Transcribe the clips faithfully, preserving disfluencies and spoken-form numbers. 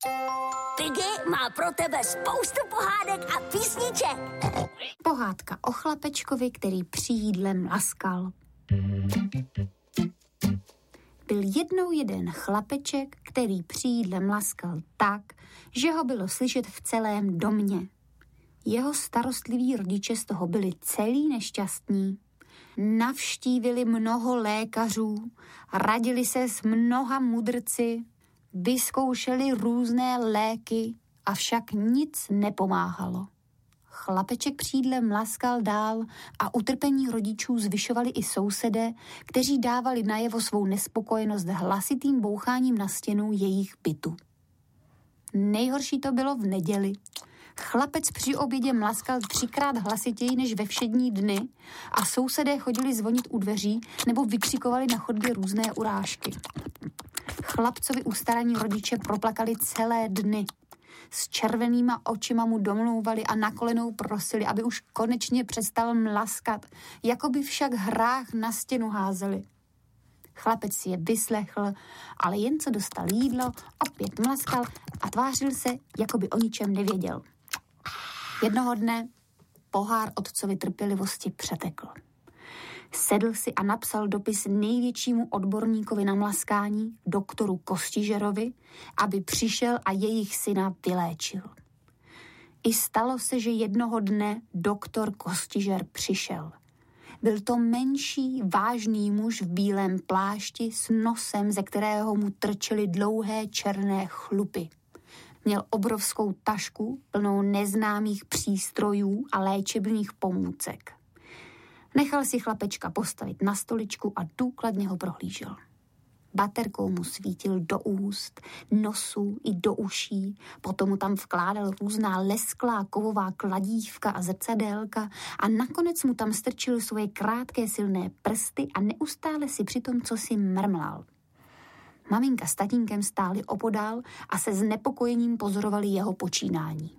Piggy má pro tebe spoustu pohádek a písniček. Pohádka o chlapečkovi, který při jídle mlaskal. Byl jednou jeden chlapeček, který při jídle mlaskal tak, že ho bylo slyšet v celém domě. Jeho starostliví rodiče z toho byli celý nešťastní. Navštívili mnoho lékařů, radili se s mnoha mudrci, vyzkoušeli různé léky, avšak nic nepomáhalo. Chlapeček při jídle mlaskal dál a utrpení rodičů zvyšovali i sousedé, kteří dávali najevo svou nespokojenost hlasitým boucháním na stěnu jejich bytu. Nejhorší to bylo v neděli. Chlapec při obědě mlaskal třikrát hlasitěji než ve všední dny a sousedé chodili zvonit u dveří nebo vykřikovali na chodbě různé urážky. Chlapcovi ustaraní rodiče proplakali celé dny. S červenýma očima mu domlouvali a na kolenou prosili, aby už konečně přestal mlaskat, jako by však hrách na stěnu házeli. Chlapec si je vyslechl, ale jen co dostal jídlo, opět mlaskal a tvářil se, jako by o ničem nevěděl. Jednoho dne pohár otcovi trpělivosti přetekl. Sedl si a napsal dopis největšímu odborníkovi na mlaskání, doktoru Kostižerovi, aby přišel a jejich syna vyléčil. I stalo se, že jednoho dne doktor Kostižer přišel. Byl to menší, vážný muž v bílém plášti s nosem, ze kterého mu trčely dlouhé černé chlupy. Měl obrovskou tašku plnou neznámých přístrojů a léčebných pomůcek. Nechal si chlapečka postavit na stoličku a důkladně ho prohlížel. Baterkou mu svítil do úst, nosu i do uší, potom mu tam vkládal různá lesklá kovová kladívka a zrcadélka a nakonec mu tam strčil svoje krátké silné prsty a neustále si přitom cosi mrmlal. Maminka s tatínkem stáli opodál a se znepokojením pozorovali jeho počínání.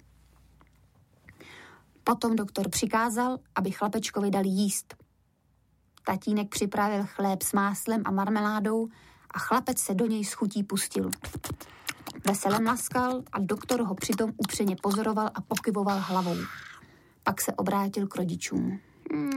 Potom doktor přikázal, aby chlapečkovi dali jíst. Tatínek připravil chléb s máslem a marmeládou a chlapec se do něj s chutí pustil. Vesele mlaskal a doktor ho přitom upřeně pozoroval a pokyvoval hlavou. Pak se obrátil k rodičům. Hmm.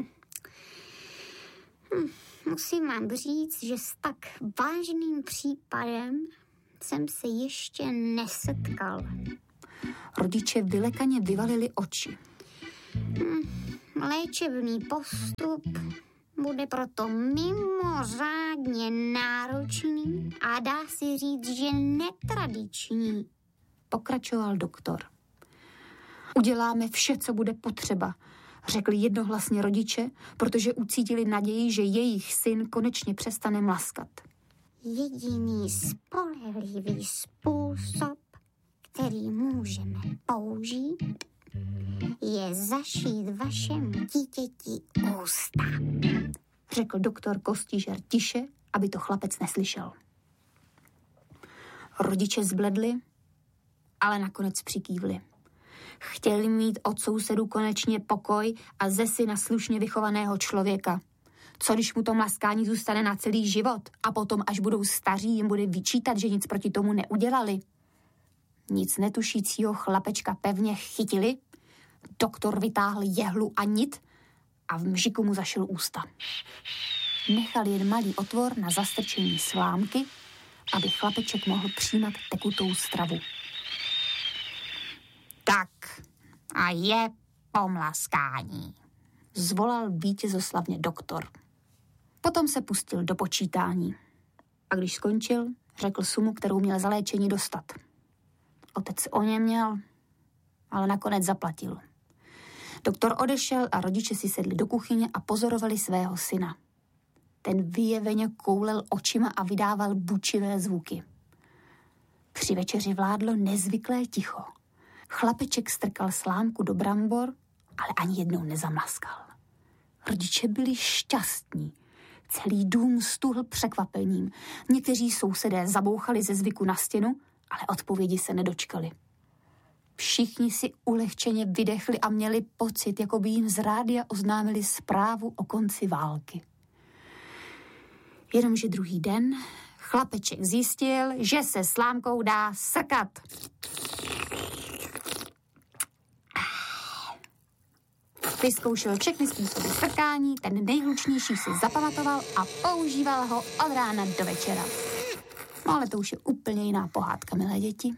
Hmm. Musím vám říct, že s tak vážným případem jsem se ještě nesetkal. Rodiče vylekaně vyvalili oči. Hmm. Léčebný postup bude proto mimořádně náročný a dá se říct, že netradiční. Pokračoval doktor. Uděláme vše, co bude potřeba, řekli jednohlasně rodiče, protože ucítili naději, že jejich syn konečně přestane mlaskat. Jediný spolehlivý způsob, který můžeme použít, je zašít vašemu dítěti ústa, řekl doktor Kostižer tiše, aby to chlapec neslyšel. Rodiče zbledli, ale nakonec přikývli. Chtěli mít od sousedů konečně pokoj a ze syna slušně vychovaného člověka. Co když mu to mlaskání zůstane na celý život a potom, až budou staří, jim bude vyčítat, že nic proti tomu neudělali? Nic netušícího chlapečka pevně chytili, doktor vytáhl jehlu a nit a v mžiku mu zašil ústa. Nechal jen malý otvor na zastrčení slámky, aby chlapeček mohl přijímat tekutou stravu. Tak a je pomlaskání, zvolal vítězoslavně doktor. Potom se pustil do počítání. A když skončil, řekl sumu, kterou měl za léčení dostat. Otec o ně měl, ale nakonec zaplatil. Doktor odešel a rodiče si sedli do kuchyně a pozorovali svého syna. Ten vyjeveně koulel očima a vydával bučivé zvuky. Při večeři vládlo nezvyklé ticho. Chlapeček strkal slámku do brambor, ale ani jednou nezamlaskal. Rodiče byli šťastní. Celý dům stuhl překvapením. Někteří sousedé zabouchali ze zvyku na stěnu, ale odpovědi se nedočkali. Všichni si ulehčeně vydechli a měli pocit, jako by jim z rádia oznámili zprávu o konci války. Jenomže druhý den Chlapeček zjistil, že se slámkou dá srkat. Vyzkoušel všechny způsoby srkání, ten nejhlučnější si zapamatoval a používal ho od rána do večera. No ale to už je úplně jiná pohádka, milé děti.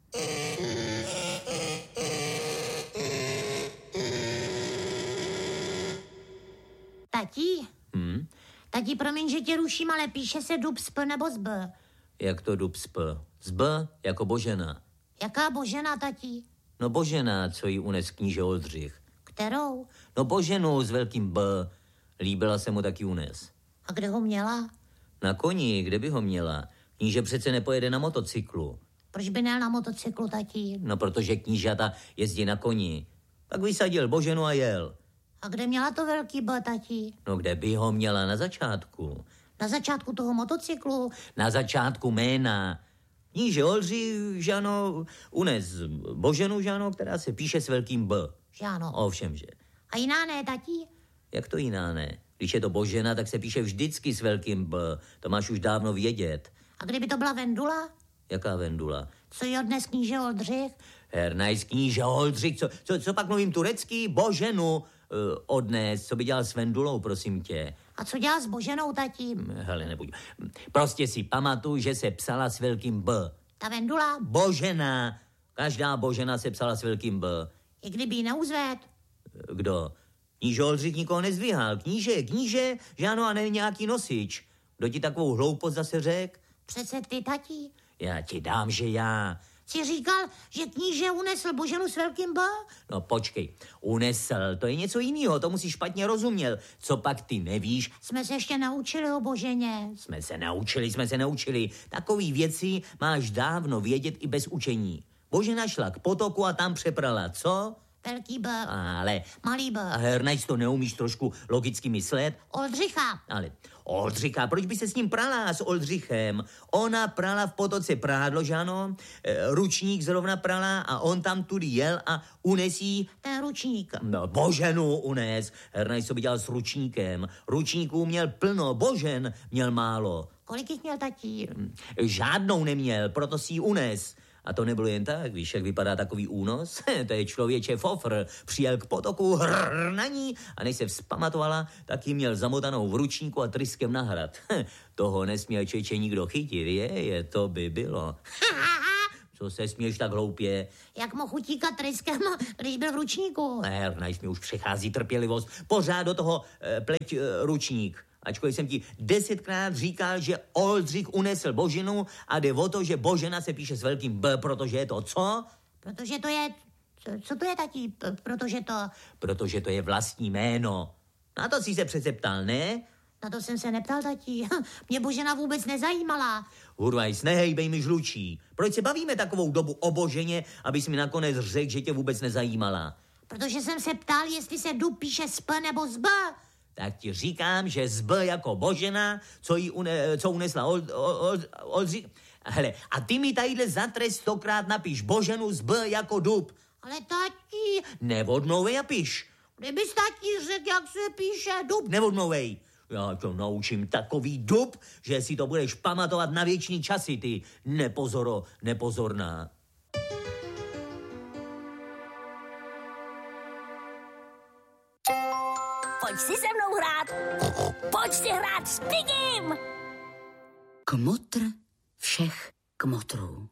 Tati? Hmm? Tati, promiň, že tě ruším, ale píše se dub sp nebo zb? Jak to dub sp? Zb jako Božena. Jaká Božena, tati? No Božena, co jí unes kníže Oldřich. Kterou? No Boženu s velkým B. Líbila se mu taky unes. A kde ho měla? Na koni, kde by ho měla? Kníže přece nepojede na motocyklu. Proč by nejel na motocyklu, tati? No protože knížata jezdí na koni. Tak vysadil Boženu a jel. A kde měla to velký B, tati? No kde by ho měla na začátku? Na začátku toho motocyklu? Na začátku jména. Kníže Oldřich, žano, unes Boženu, žano, která se píše s velkým B. Žáno. Ovšemže. A jiná ne, tati? Jak to jiná ne? Když je to Božena, tak se píše vždycky s velkým B. To máš už dávno vědět. A kdyby to byla Vendula? Jaká Vendula? Co jí odnes kníže Oldřich? Hernajs kníže Oldřich, co, co, co pak mluvím turecký? Boženu uh, odnes, co by dělal s Vendulou, prosím tě. A co dělá s Boženou, tati? Hele, nebuď. Prostě si pamatuj, že se psala s velkým B. Ta Vendula? Božena. Každá Božena se psala s velkým B. I kdyby ji neuzved? Kdo? Kníže Oldřich nikoho nezvíhal. Kníže je kníže, že ano, a ne nějaký nosič. Kdo ti takovou hloupost zase řek? Přece ty, tati. Já ti dám, že já. Jsi říkal, že kníže unesl Boženu s velkým B? No počkej, unesl, to je něco jiného, to musíš špatně rozuměl. Co pak ty nevíš? Jsme se ještě naučili o Boženě. Jsme se naučili, jsme se naučili. Takový věci máš dávno vědět i bez učení. Božena šla k potoku a tam přeprala, co? Velký B. Ale... Malý B. A Hernajs, to neumíš trošku logicky myslet? Oldřicha. Ale Oldřicha, proč by se s ním prala, s Oldřichem? Ona prala v potoce prádlo, že ano? E, ručník zrovna prala a on tam tudy jel a unesí... Ten ručník. No, Boženu unes. Hernajs to by dělal s ručníkem. Ručníků měl plno, Božen měl málo. Kolik jich měl, tati? Žádnou neměl, proto si ji unes. A to nebylo jen tak, víš, jak vypadá takový únos? To je člověče fofr. Přijel k potoku, hrrr na ní a než se vzpamatovala, tak ji měl zamotanou v ručníku a tryskem na hrad. Toho nesměl čeče nikdo chytit, je, je, to by bylo. Co se směš tak hloupě? Jak mohl utíkat tryskem, když byl v ručníku? Hernajs, mi už přechází trpělivost. Pořád do toho e, pleť e, ručník. Ačkoliv jsem ti desetkrát říkal, že Oldřich unesl Boženu a jde o to, že Božena se píše s velkým B, protože je to co? Protože to je... Co, co to je, tati? P- protože to... Protože to je vlastní jméno. Na to jsi se přece ptal, ne? Na to jsem se neptal, tati. Mě Božena vůbec nezajímala. Hurvajs, nehejbej mi žlučí. Proč se bavíme takovou dobu o Boženě, abys mi nakonec řekl, že tě vůbec nezajímala? Protože jsem se ptal, jestli se dub píše s P nebo s B. Tak ti říkám, že z B jako Božena, co, jí une, co unesla Old, Old, Oldřich. Hele, a ty mi tadyhle za trest stokrát napíš Boženu z B jako dub. Ale tati... Neodmlouvej a píš. Kdybys tati řekl, jak se píše dub. Neodmlouvej. Já to naučím takový dub, že si to budeš pamatovat na věčný časy, ty nepozoro, nepozorná. Pojď si se mnou hrát. Pojď si hrát s Pigim. Kmotr všech kmotrů.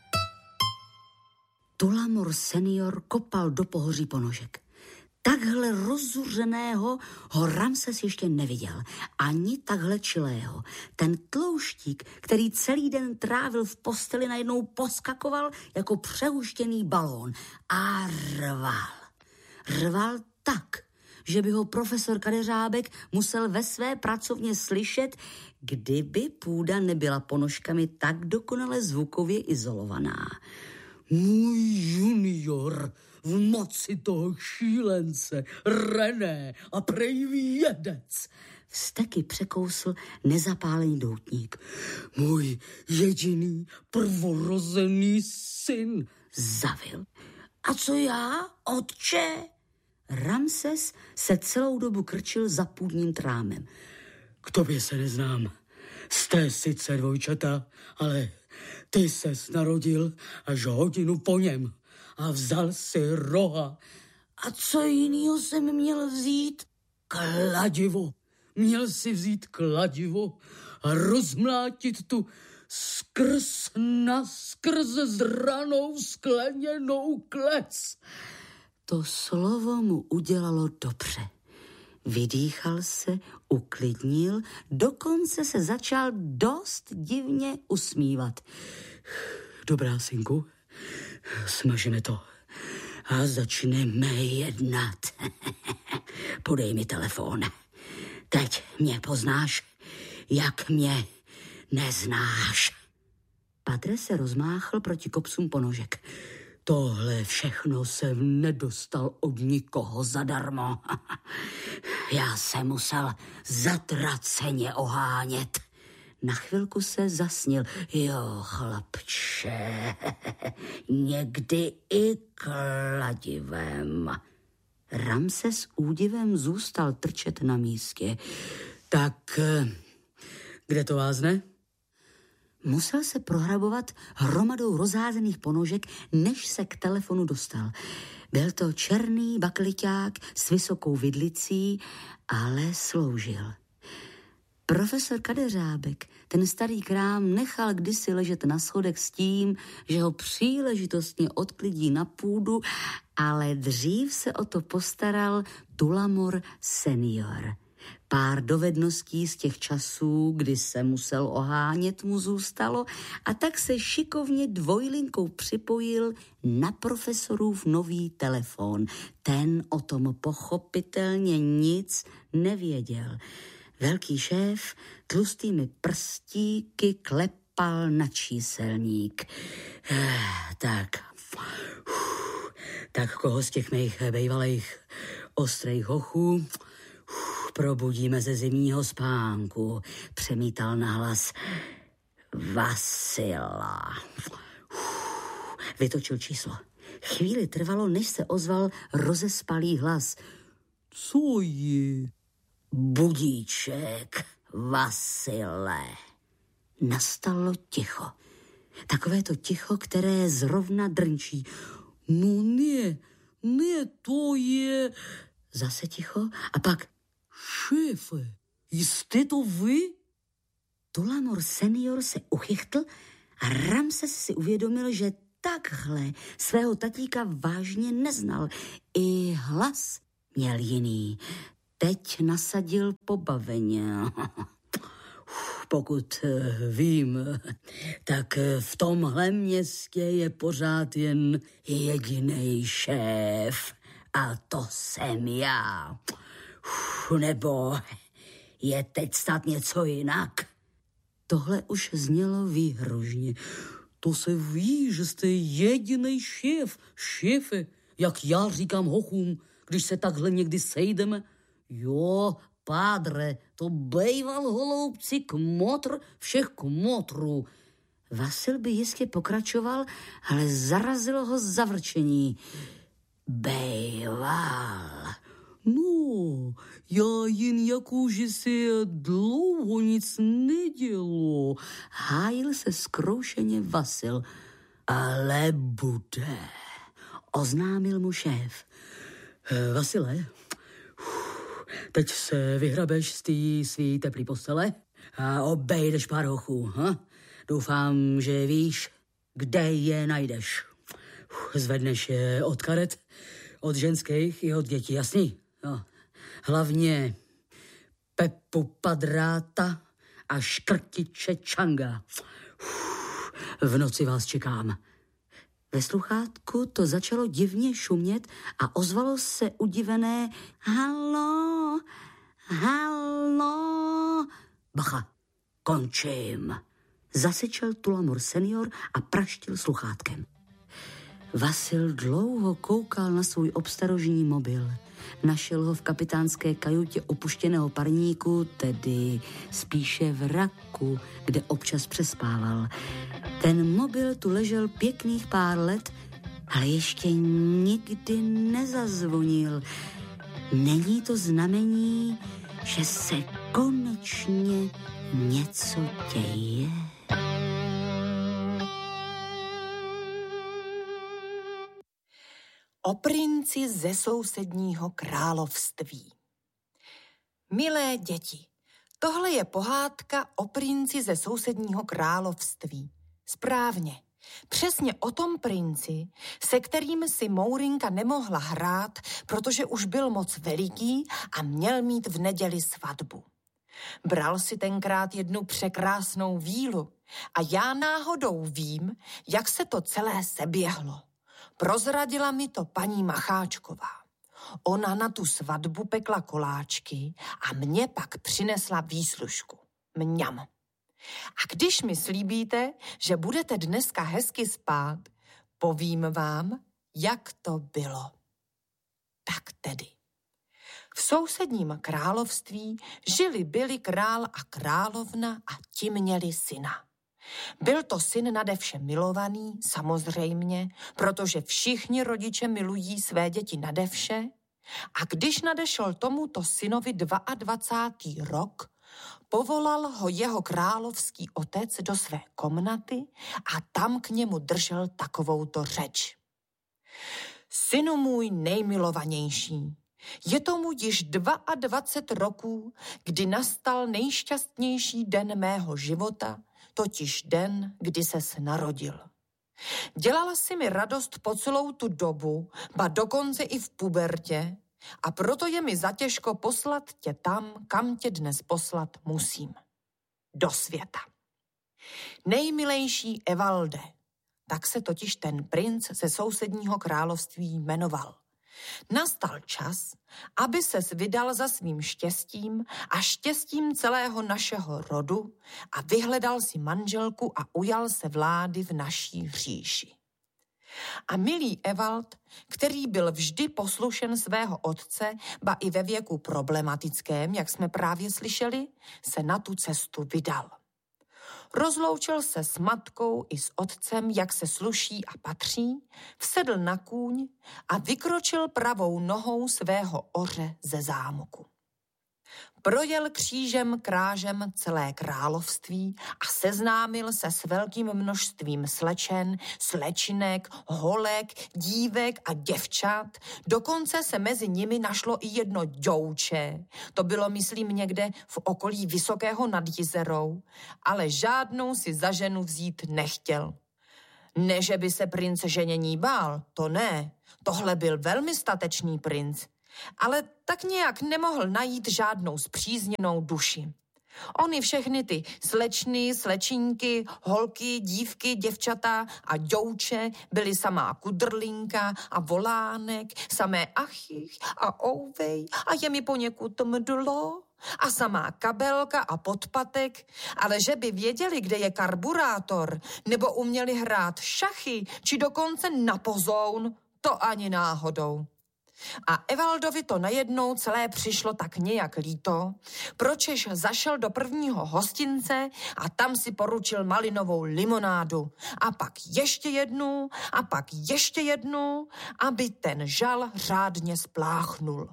Tulamor senior kopal do pohoří ponožek. Takhle rozuřeného ho Ramses ještě neviděl. Ani takhle čilého. Ten tlouštík, který celý den trávil v posteli, najednou poskakoval jako přehuštěný balón. A rval. Rval tak, že by ho profesor Kadeřábek musel ve své pracovně slyšet, kdyby půda nebyla ponožkami tak dokonale zvukově izolovaná. Můj junior v moci toho šílence, René a prejvý jedec. Vzteky překousl nezapálený doutník. Můj jediný prvorozený syn, zavil. A co já, otče? Ramses se celou dobu krčil za půdním trámem. K tobě se neznám. Jste sice dvojčata, ale ty ses narodil až hodinu po něm a vzal si roha. A co jinýho jsem měl vzít? Kladivo. Měl si vzít kladivo a rozmlátit tu skrz naskrz zranou skleněnou klec. To slovo mu udělalo dobře. Vydýchal se, uklidnil, dokonce se začal dost divně usmívat. Dobrá, synku, smažíme to a začneme jednat. Podej mi telefon. Teď mě poznáš, jak mě neznáš. Padre se rozmáchl proti kopcům ponožek. Tohle všechno jsem nedostal od nikoho zadarmo. Já jsem musel zatraceně ohánět. Na chvilku se zasnil. Jo, chlapče, někdy i kladivem. Ramse s údivem zůstal trčet na místě. Tak, kde to vázne? Musel se prohrabovat hromadou rozházených ponožek, než se k telefonu dostal. Byl to černý bakliťák s vysokou vidlicí, ale sloužil. Profesor Kadeřábek ten starý krám nechal kdysi ležet na schodech s tím, že ho příležitostně odklidí na půdu, ale dřív se o to postaral Tullamore senior. Pár dovedností z těch časů, kdy se musel ohánět, mu zůstalo a tak se šikovně dvojlinkou připojil na profesorův nový telefon. Ten o tom pochopitelně nic nevěděl. Velký šéf tlustými prstíky klepal na číselník. Tak, tak koho z těch mých bejvalejch ostrejch hochů probudíme ze zimního spánku, přemítal nahlas. Vasila. Vytočil číslo. Chvíli trvalo, než se ozval rozespalý hlas. Co je? Budíček, Vasile. Nastalo ticho. Takové to ticho, které zrovna drnčí. No ne, ne, to je... Zase ticho a pak... Šéfe, jste to vy? Tullamore senior se uchychtl a Ramses si uvědomil, že takhle svého tatíka vážně neznal. I hlas měl jiný. Teď nasadil pobaveně. Pokud vím, tak v tomhle městě je pořád jen jedinej šéf. A to jsem já. Nebo je teď snad něco jinak? Tohle už znělo výhružně. To se ví, že jste jedinej šéf. Šéfe, jak já říkám hochům, když se takhle někdy sejdeme. Jo, pádre, to bejval holoubci kmotr všech kmotrů. Vasil by jistě pokračoval, ale zarazilo ho zavrčení. Bejval. No, já jen jako, že se dlouho nic nedělo. Hájil se zkroušeně Vasil. Ale bude, oznámil mu šéf. Vasile, teď se vyhrabeš z té svý teplý postele a obejdeš pár hochů. Ha? Doufám, že víš, kde je najdeš. Zvedneš je od karet, od ženských i od dětí, jasný? No. Hlavně Pepu Padráta a Škrtiče Čanga. V noci vás čekám. Ve sluchátku to začalo divně šumět a ozvalo se udivené halo, halo. Bacha, končím. Zasečel Tullamore senior a praštil sluchátkem. Vasil dlouho koukal na svůj obstarožní mobil. Našel ho v kapitánské kajutě opuštěného parníku, tedy spíše v raku, kde občas přespával. Ten mobil tu ležel pěkných pár let, ale ještě nikdy nezazvonil. Není to znamení, že se konečně něco děje. O princi ze sousedního království. Milé děti, tohle je pohádka o princi ze sousedního království. Správně. Přesně o tom princi, se kterým si Mourinka nemohla hrát, protože už byl moc veliký a měl mít v neděli svatbu. Bral si tenkrát jednu překrásnou vílu a já náhodou vím, jak se to celé seběhlo. Prozradila mi to paní Macháčková. Ona na tu svatbu pekla koláčky a mě pak přinesla výslužku. Mňam. A když mi slíbíte, že budete dneska hezky spát, povím vám, jak to bylo. Tak tedy. V sousedním království žili byli král a královna a ti měli syna. Byl to syn nadevše milovaný, samozřejmě, protože všichni rodiče milují své děti nadevše. A když nadešel tomuto synovi dvacátý druhý rok, povolal ho jeho královský otec do své komnaty a tam k němu držel takovouto řeč. Synu můj nejmilovanější, je tomu již dvacet dva roků, kdy nastal nejšťastnější den mého života, totiž den, kdy ses narodil. Dělala si mi radost po celou tu dobu, ba dokonce i v pubertě, a proto je mi zatěžko poslat tě tam, kam tě dnes poslat musím. Do světa. Nejmilejší Evalde, tak se totiž ten princ ze sousedního království jmenoval. Nastal čas, aby ses vydal za svým štěstím a štěstím celého našeho rodu a vyhledal si manželku a ujal se vlády v naší říši. A milý Evald, který byl vždy poslušen svého otce, ba i ve věku problematickém, jak jsme právě slyšeli, se na tu cestu vydal. Rozloučil se s matkou i s otcem, jak se sluší a patří, vsedl na kůň a vykročil pravou nohou svého oře ze zámku. Projel křížem krážem celé království a seznámil se s velkým množstvím slečen, slečinek, holek, dívek a děvčat. Dokonce se mezi nimi našlo i jedno děvče. To bylo, myslím, někde v okolí Vysokého nad Jizerou, ale žádnou si za ženu vzít nechtěl. Ne, že by se princ ženění bál, to ne. Tohle byl velmi statečný princ. Ale tak nějak nemohl najít žádnou spřízněnou duši. Ony všechny ty slečny, slečinky, holky, dívky, děvčata a děvče byly samá kudrlinka a volánek, samé achych a ouvej a je mi poněkud mdlo a samá kabelka a podpatek, ale že by věděli, kde je karburátor, nebo uměli hrát šachy, či dokonce na pozoun, to ani náhodou. A Evaldovi to najednou celé přišlo tak nějak líto, pročež zašel do prvního hostince a tam si poručil malinovou limonádu. A pak ještě jednu, a pak ještě jednu, aby ten žal řádně spláchnul.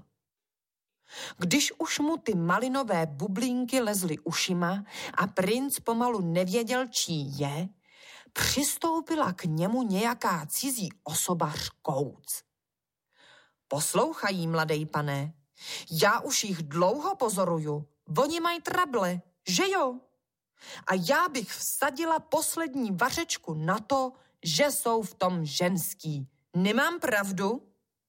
Když už mu ty malinové bublinky lezly ušima a princ pomalu nevěděl, čí je, přistoupila k němu nějaká cizí osoba řkouc. Poslouchají, mladej pane, já už jich dlouho pozoruju, oni mají trable, že jo? A já bych vsadila poslední vařečku na to, že jsou v tom ženský. Nemám pravdu?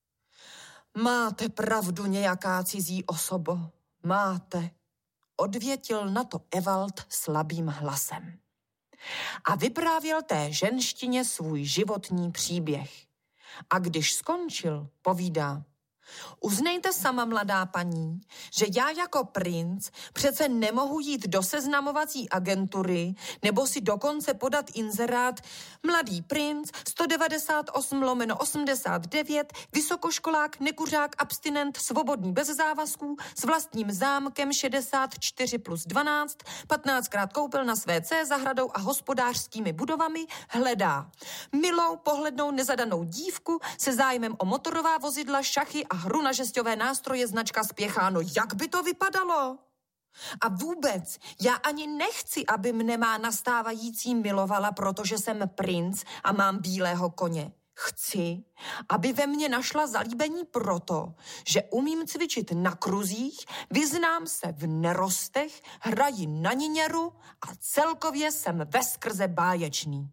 Máte pravdu, nějaká cizí osobo, máte, odvětil na to Evald slabým hlasem. A vyprávěl té ženštině svůj životní příběh. A když skončil, povídá: uznejte sama, mladá paní, že já jako princ přece nemohu jít do seznamovací agentury nebo si dokonce podat inzerát mladý princ sto devadesát osm lomeno osmdesát devět, vysokoškolák, nekuřák, abstinent, svobodný bez závazků, s vlastním zámkem šedesát čtyři plus dvanáct, patnáctkrát koupel na své C, zahradou a hospodářskými budovami, hledá milou, pohlednou, nezadanou dívku se zájmem o motorová vozidla, šachy a hru na žesťové nástroje značka Spěcháno. Jak by to vypadalo? A vůbec, já ani nechci, aby mne má nastávající milovala, protože jsem princ a mám bílého koně. Chci, aby ve mně našla zalíbení proto, že umím cvičit na kruzích, vyznám se v nerostech, hraji na niněru a celkově jsem veskrze báječný.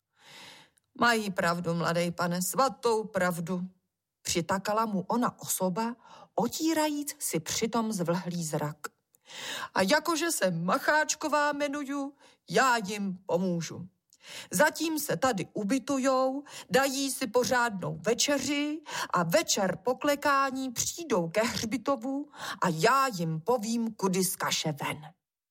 Mají pravdu, mladej pane, svatou pravdu. Přitakala mu ona osoba, otírajíc si přitom zvlhlý zrak. A jakože se Macháčková jmenuju, já jim pomůžu. Zatím se tady ubytujou, dají si pořádnou večeři a večer po klekání přijdou ke hřbitovu a já jim povím, kudy z kaše ven.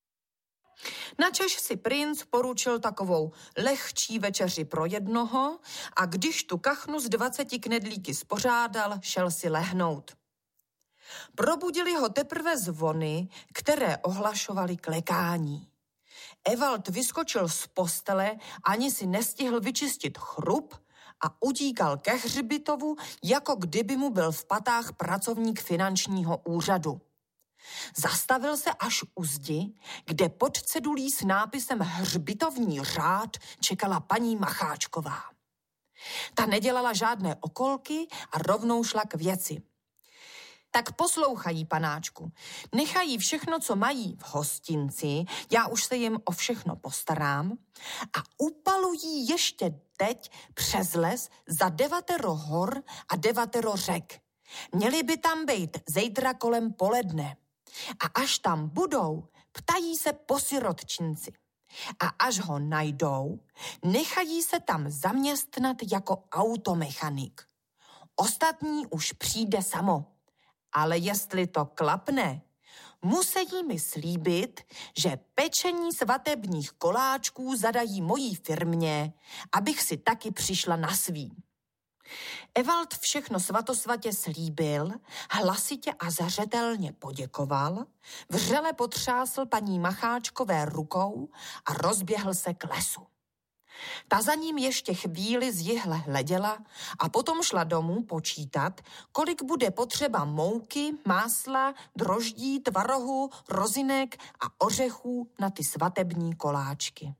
Načež si princ poručil takovou lehčí večeři pro jednoho a když tu kachnu z dvaceti knedlíky spořádal, šel si lehnout. Probudili ho teprve zvony, které ohlašovaly klekání. Evald vyskočil z postele, ani si nestihl vyčistit chrup a utíkal ke hřbitovu, jako kdyby mu byl v patách pracovník finančního úřadu. Zastavil se až u zdi, kde pod cedulí s nápisem hřbitovní řád čekala paní Macháčková. Ta nedělala žádné okolky a rovnou šla k věci. Tak poslouchají, panáčku. Nechají všechno, co mají v hostinci, já už se jim o všechno postarám, a upalují ještě teď přes les za devatero hor a devatero řek. Měli by tam být zítra kolem poledne. A až tam budou, ptají se po sirotčinci. A až ho najdou, nechají se tam zaměstnat jako automechanik. Ostatní už přijde samo. Ale jestli to klapne, musí mi slíbit, že pečení svatebních koláčků zadají mojí firmě, abych si taky přišla na svý. Evald všechno svatosvatě slíbil, hlasitě a zařetelně poděkoval, vřele potřásl paní Macháčkové rukou a rozběhl se k lesu. Ta za ním ještě chvíli z jihle hleděla a potom šla domů počítat, kolik bude potřeba mouky, másla, droždí, tvarohu, rozinek a ořechů na ty svatební koláčky.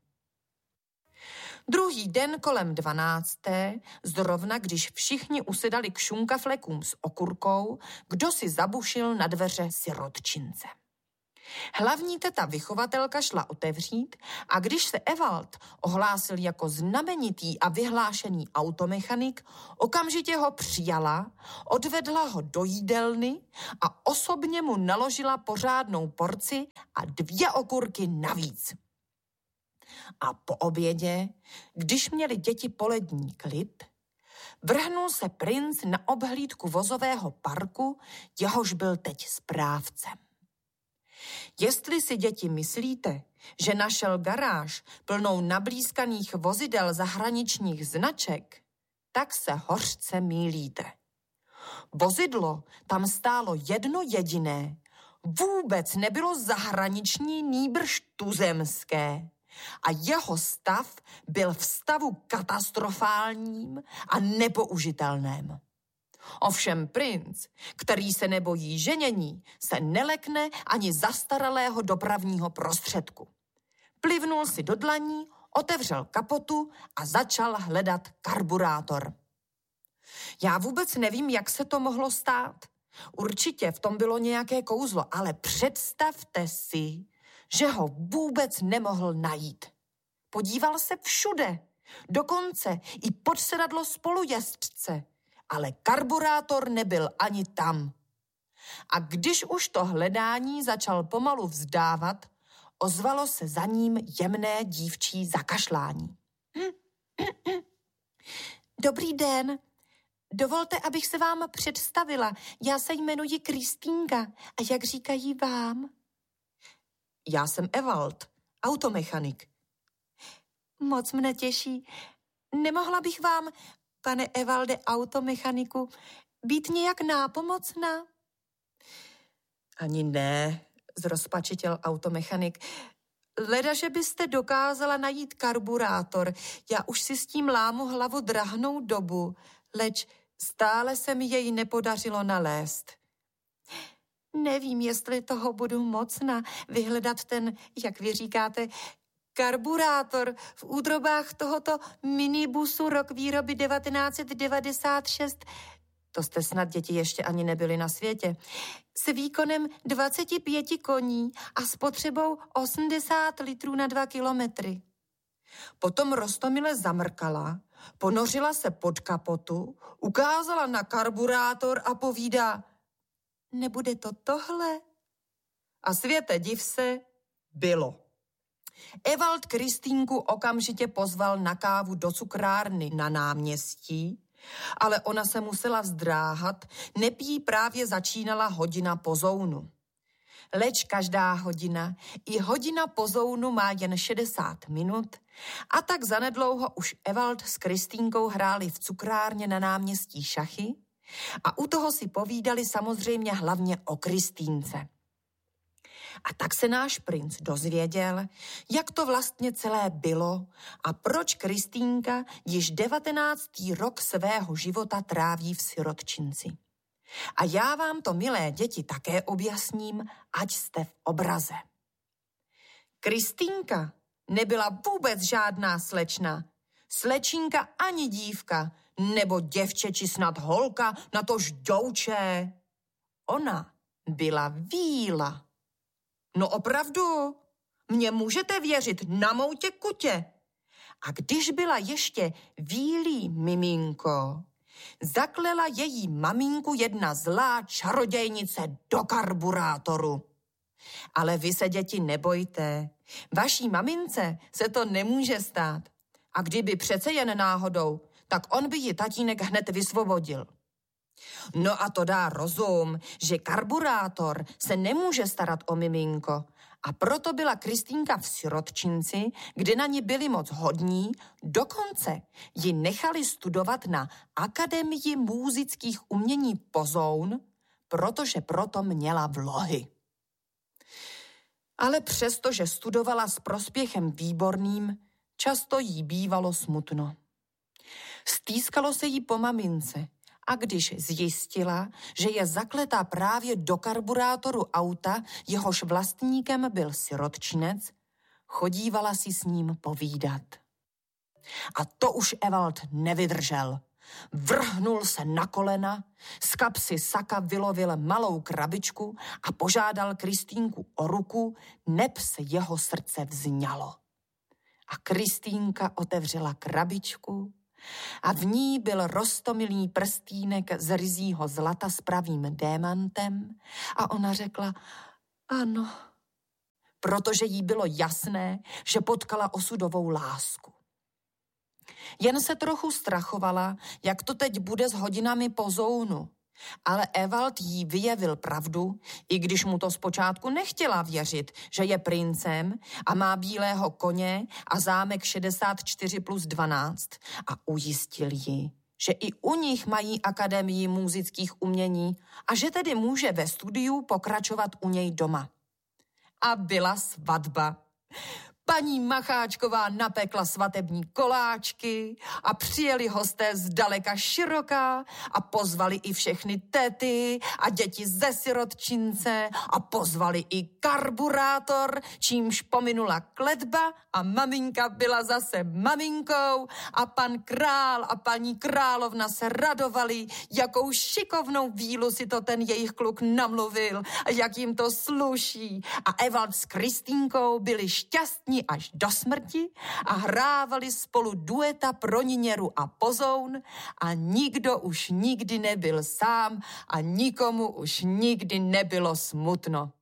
Druhý den kolem dvanácté, zrovna když všichni usedali k šunkaflekům s okurkou, kdo si zabušil na dveře sirotčince. Hlavní teta vychovatelka šla otevřít a když se Evald ohlásil jako znamenitý a vyhlášený automechanik, okamžitě ho přijala, odvedla ho do jídelny a osobně mu naložila pořádnou porci a dvě okurky navíc. A po obědě, když měli děti polední klid, vrhnul se princ na obhlídku vozového parku, jehož byl teď správcem. Jestli si, děti, myslíte, že našel garáž plnou nablízkaných vozidel zahraničních značek, tak se hořce mýlíte. Vozidlo tam stálo jedno jediné, vůbec nebylo zahraniční, nýbrž tuzemské. A jeho stav byl v stavu katastrofálním a nepoužitelném. Ovšem princ, který se nebojí ženění, se nelekne ani zastaralého dopravního prostředku. Plivnul si do dlaní, otevřel kapotu a začal hledat karburátor. Já vůbec nevím, jak se to mohlo stát. Určitě v tom bylo nějaké kouzlo, ale představte si, že ho vůbec nemohl najít. Podíval se všude, dokonce i pod sedadlo spolujezdce, ale karburátor nebyl ani tam. A když už to hledání začal pomalu vzdávat, ozvalo se za ním jemné dívčí zakašlání. Dobrý den. Dovolte, abych se vám představila. Já se jmenuji Kristýnka. A jak říkají vám? Já jsem Evald, automechanik. Moc mne těší. Nemohla bych vám, pane Evalde automechaniku, být nějak nápomocná? Ani ne, zrozpačitěl automechanik. Leda, že byste dokázala najít karburátor. Já už si s tím lámu hlavu drahnou dobu, leč stále se mi jej nepodařilo nalézt. Nevím, jestli toho budu mocna vyhledat ten, jak vy říkáte, karburátor v údrobách tohoto minibusu rok výroby devatenáct set devadesát šest. To jste snad děti ještě ani nebyli na světě. S výkonem dvacet pět koní a spotřebou osmdesát litrů na dva kilometry. Potom roztomile zamrkala, ponořila se pod kapotu, ukázala na karburátor a povídá: nebude to tohle? A světe div se, bylo. Ewald Kristýnku okamžitě pozval na kávu do cukrárny na náměstí, ale ona se musela vzdráhat, neb jí právě začínala hodina pozounu. Leč každá hodina, i hodina pozounu má jen šedesát minut a tak zanedlouho už Ewald s Kristýnkou hráli v cukrárně na náměstí šachy a u toho si povídali samozřejmě hlavně o Kristýnce. A tak se náš princ dozvěděl, jak to vlastně celé bylo a proč Kristýnka již devatenáctý rok svého života tráví v sirotčinci. A já vám to, milé děti, také objasním, ať jste v obraze. Kristýnka nebyla vůbec žádná slečna. Slečínka ani dívka, nebo děvče či snad holka, natož douče. Ona byla víla. No opravdu, mně můžete věřit na moutě kutě. A když byla ještě vílý miminko, zaklela její maminku jedna zlá čarodějnice do karburátoru. Ale vy se, děti, nebojte. Vaší mamince se to nemůže stát. A kdyby přece jen náhodou, tak on by ji tatínek hned vysvobodil. No a to dá rozum, že karburátor se nemůže starat o miminko. A proto byla Kristýnka v sirotčinci, kde na ní byli moc hodní, dokonce ji nechali studovat na Akademii múzických umění Pozoun, protože proto měla vlohy. Ale přesto, že studovala s prospěchem výborným, často jí bývalo smutno. Stýskalo se jí po mamince a když zjistila, že je zakletá právě do karburátoru auta, jehož vlastníkem byl sirotčinec, chodívala si s ním povídat. A to už Ewald nevydržel. Vrhnul se na kolena, z kapsy saka vylovil malou krabičku a požádal Kristýnku o ruku, neb se jeho srdce vzňalo. A Kristýnka otevřela krabičku a v ní byl roztomilý prstýnek z ryzího zlata s pravým démantem a ona řekla ano, protože jí bylo jasné, že potkala osudovou lásku. Jen se trochu strachovala, jak to teď bude s hodinami pozounu. Ale Ewald jí vyjevil pravdu, i když mu to zpočátku nechtěla věřit, že je princem a má bílého koně a zámek šedesát čtyři plus dvanáct a ujistil ji, že i u nich mají Akademii múzických umění a že tedy může ve studiu pokračovat u něj doma. A byla svatba. Paní Macháčková napekla svatební koláčky a přijeli hosté zdaleka široká a pozvali i všechny tety a děti ze sirotčince a pozvali i karburátor, čímž pominula kletba a maminka byla zase maminkou a pan král a paní královna se radovali, jakou šikovnou vílu si to ten jejich kluk namluvil a jak jim to sluší. A Ewald s Kristýnkou byli šťastní až do smrti a hrávali spolu dueta pro niněru a pozoun a nikdo už nikdy nebyl sám a nikomu už nikdy nebylo smutno.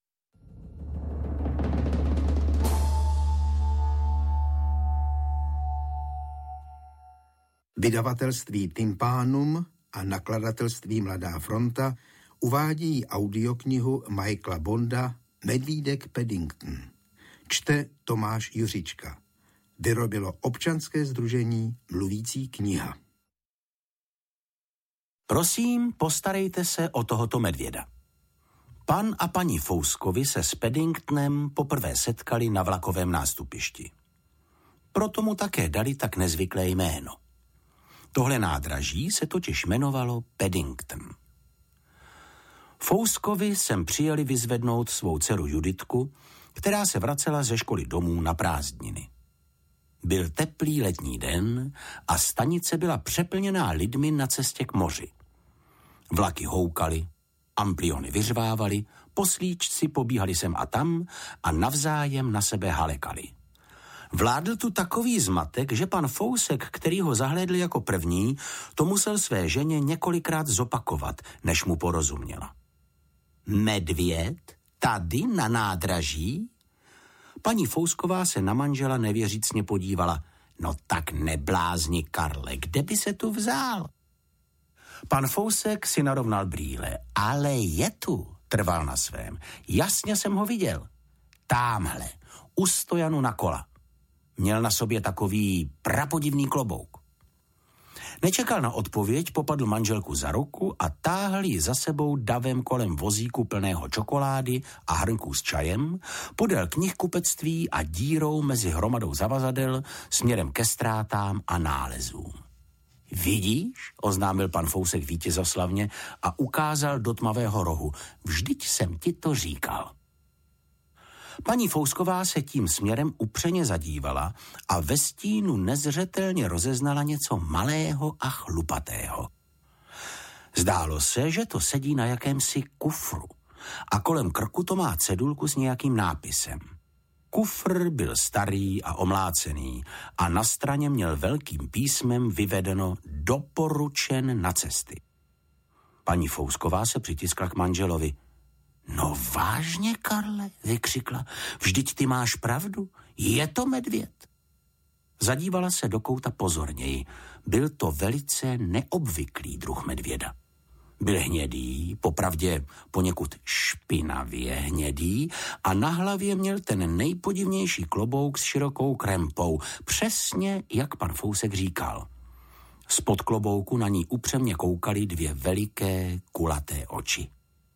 Vydavatelství Tympanum a nakladatelství Mladá fronta uvádějí audioknihu Michaela Bonda Medvídek Paddington. Čte Tomáš Juřička. Vyrobilo občanské sdružení Mluvící kniha. Prosím, postarejte se o tohoto medvěda. Pan a paní Fouskovi se s Paddingtonem poprvé setkali na vlakovém nástupišti. Proto mu také dali tak nezvyklé jméno. Tohle nádraží se totiž jmenovalo Paddington. Fouskovi sem přijeli vyzvednout svou dceru Juditku, která se vracela ze školy domů na prázdniny. Byl teplý letní den a stanice byla přeplněná lidmi na cestě k moři. Vlaky houkaly, ampliony vyřvávaly, poslíčci pobíhali sem a tam a navzájem na sebe halekali. Vládl tu takový zmatek, že pan Fousek, který ho zahlédl jako první, to musel své ženě několikrát zopakovat, než mu porozuměla. Medvěd? Tady na nádraží? Paní Fousková se na manžela nevěřícně podívala. No tak neblázni, Karle, kde by se tu vzal? Pan Fousek si narovnal brýle. Ale je tu, trval na svém. Jasně jsem ho viděl. Támhle, u stojanu na kola. Měl na sobě takový prapodivný klobouk. Nečekal na odpověď, popadl manželku za ruku a táhl ji za sebou davem kolem vozíku plného čokolády a hrnků s čajem, podél knihkupectví a dírou mezi hromadou zavazadel směrem ke ztrátám a nálezům. Vidíš, oznámil pan Fousek vítězoslavně a ukázal do tmavého rohu. Vždyť jsem ti to říkal. Paní Fousková se tím směrem upřeně zadívala a ve stínu nezřetelně rozeznala něco malého a chlupatého. Zdálo se, že to sedí na jakémsi kufru a kolem krku to má cedulku s nějakým nápisem. Kufr byl starý a omlácený a na straně měl velkým písmem vyvedeno doporučen na cesty. Paní Fousková se přitiskla k manželovi. No vážně, Karle, vykřikla, vždyť ty máš pravdu, je to medvěd. Zadívala se do kouta pozorněji, byl to velice neobvyklý druh medvěda. Byl hnědý, popravdě poněkud špinavě hnědý a na hlavě měl ten nejpodivnější klobouk s širokou krempou, přesně jak pan Fousek říkal. Spod klobouku na ní upřemně koukaly dvě veliké kulaté oči.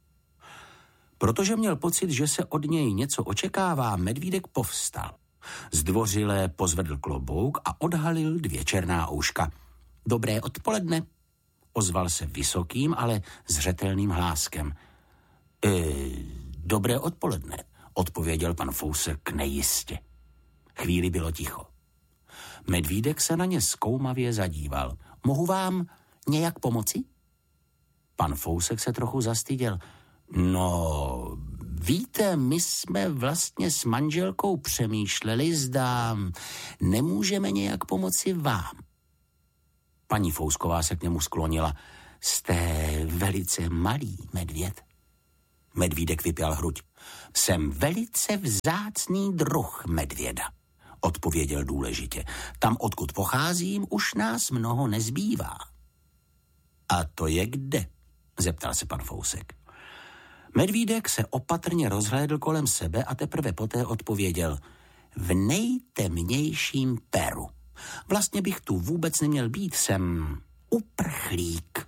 Protože měl pocit, že se od něj něco očekává, medvídek povstal. Zdvořile pozvedl klobouk a odhalil dvě černá ouška. Dobré odpoledne, ozval se vysokým, ale zřetelným hláskem. E, dobré odpoledne, odpověděl pan Fousek nejistě. Chvíli bylo ticho. Medvídek se na ně zkoumavě zadíval. Mohu vám nějak pomoci? Pan Fousek se trochu zastyděl. No, víte, my jsme vlastně s manželkou přemýšleli, zda nemůžeme nějak pomoci vám. Paní Fousková se k němu sklonila. Jste velice malý medvěd. Medvídek vypěl hruď. Jsem velice vzácný druh medvěda, odpověděl důležitě. Tam, odkud pocházím, už nás mnoho nezbývá. A to je kde? Zeptal se pan Fousek. Medvídek se opatrně rozhlédl kolem sebe a teprve poté odpověděl. V nejtemnějším Peru. Vlastně bych tu vůbec neměl být, jsem uprchlík.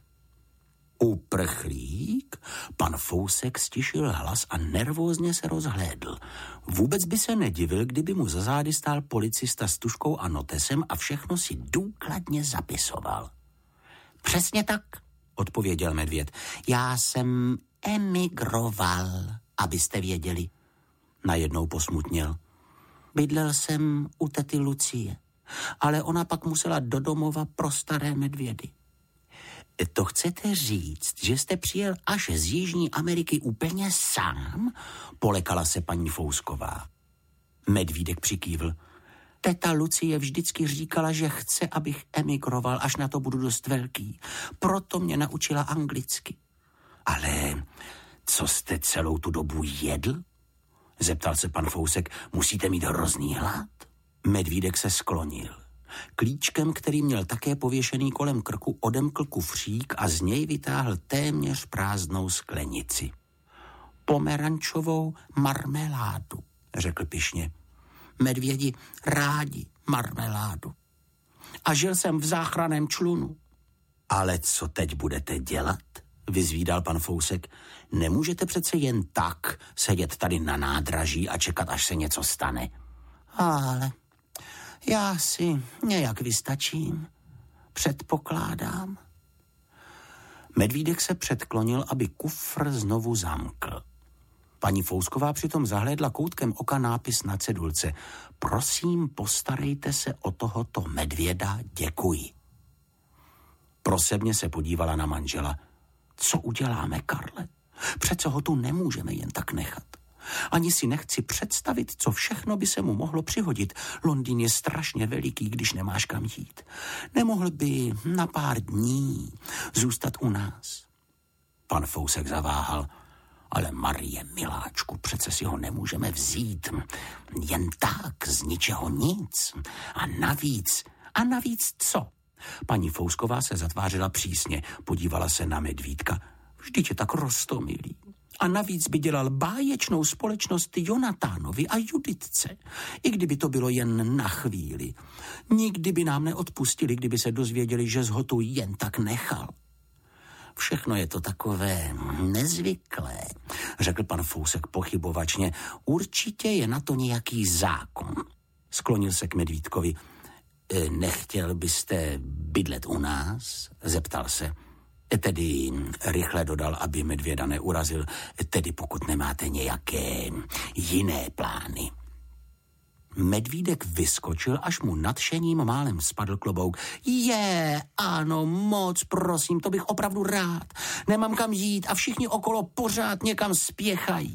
Uprchlík? Pan Fousek stišil hlas a nervózně se rozhlédl. Vůbec by se nedivil, kdyby mu za zády stál policista s tužkou a notesem a všechno si důkladně zapisoval. Přesně tak, odpověděl medvěd. Já jsem emigroval, abyste věděli. Najednou posmutněl. Bydlel jsem u tety Lucie, ale ona pak musela do domova pro staré medvědy. To chcete říct, že jste přijel až z Jižní Ameriky úplně sám? Polekala se paní Fousková. Medvídek přikývl. Teta Lucie vždycky říkala, že chce, abych emigroval, až na to budu dost velký. Proto mě naučila anglicky. Ale co jste celou tu dobu jedl? Zeptal se pan Fousek. Musíte mít hrozný hlad? Medvídek se sklonil. Klíčkem, který měl také pověšený kolem krku, odemkl kufřík a z něj vytáhl téměř prázdnou sklenici. Pomerančovou marmeládu, řekl pyšně. Medvědi rádi marmeládu. A žil jsem v záchranném člunu. Ale co teď budete dělat? Vyzvídal pan Fousek. Nemůžete přece jen tak sedět tady na nádraží a čekat, až se něco stane. Ale já si nějak vystačím. Předpokládám. Medvídek se předklonil, aby kufr znovu zamkl. Paní Fousková přitom zahlédla koutkem oka nápis na cedulce. Prosím, postarejte se o tohoto medvěda, děkuji. Prosebně se podívala na manžela. Co uděláme, Karle? Přece ho tu nemůžeme jen tak nechat. Ani si nechci představit, co všechno by se mu mohlo přihodit. Londýn je strašně veliký, když nemáš kam jít. Nemohl by na pár dní zůstat u nás. Pan Fousek zaváhal. Ale Marie, miláčku, přece si ho nemůžeme vzít. Jen tak, z ničeho nic. A navíc, a navíc co? Paní Fousková se zatvářila přísně, podívala se na medvídka. Vždyť je tak roztomilý. A navíc by dělal báječnou společnost Jonatánovi a Juditce. I kdyby to bylo jen na chvíli. Nikdy by nám neodpustili, kdyby se dozvěděli, že ho tu jen tak nechal. Všechno je to takové nezvyklé, řekl pan Fousek pochybovačně. Určitě je na to nějaký zákon. Sklonil se k medvídkovi. Nechtěl byste bydlet u nás? Zeptal se. Tedy rychle dodal, aby medvěda neurazil, tedy pokud nemáte nějaké jiné plány. Medvídek vyskočil, až mu nadšením málem spadl klobouk. Je, ano, moc, prosím, to bych opravdu rád. Nemám kam jít a všichni okolo pořád někam spěchají.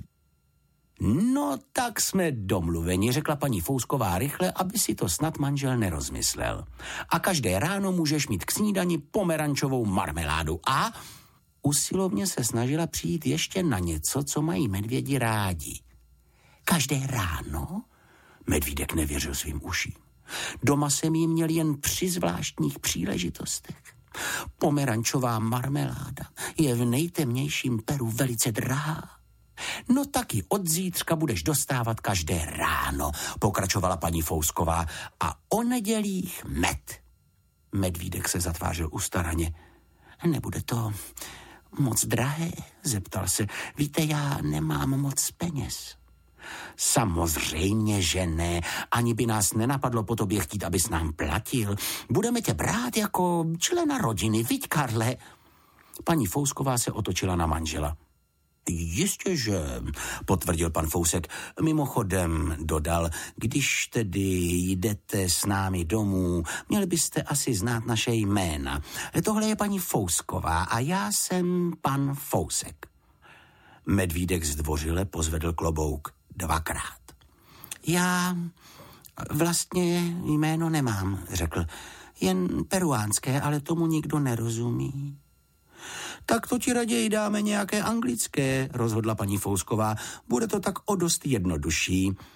No tak jsme domluveni, řekla paní Fousková rychle, aby si to snad manžel nerozmyslel. A každé ráno můžeš mít k snídani pomerančovou marmeládu a usilovně se snažila přijít ještě na něco, co mají medvědi rádi. Každé ráno? Medvídek nevěřil svým uším. Doma jsem jí měl jen při zvláštních příležitostech. Pomerančová marmeláda je v nejtemnějším Peru velice drahá. No taky od zítřka budeš dostávat každé ráno, pokračovala paní Fousková, a o nedělích med. Medvídek se zatvářil ustaraně. Nebude to moc drahé? Zeptal se. Víte, já nemám moc peněz. Samozřejmě, že ne. Ani by nás nenapadlo po tobě chtít, abys nám platil. Budeme tě brát jako člena rodiny, viď, Karle? Paní Fousková se otočila na manžela. Jistě, že, potvrdil pan Fousek. Mimochodem dodal, když tedy jdete s námi domů, měli byste asi znát naše jména. Tohle je paní Fousková a já jsem pan Fousek. Medvídek zdvořile pozvedl klobouk dvakrát. Já vlastně jméno nemám, řekl. Jen peruánské, ale tomu nikdo nerozumí. Tak to ti raději dáme nějaké anglické, rozhodla paní Fousková. Bude to tak o dost jednodušší.